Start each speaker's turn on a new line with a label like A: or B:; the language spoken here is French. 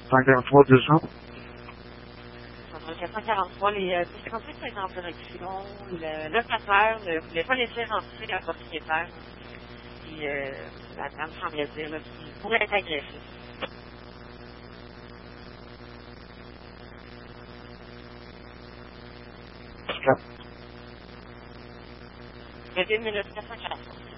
A: 143 200.
B: 443, les 58 sont en direction. Le locataire ne voulait pas laisser rentrer la propriétaire. Puis la dame semblait dire qu'il pourrait être agressif.
A: Stop.
B: 21 minutes 443.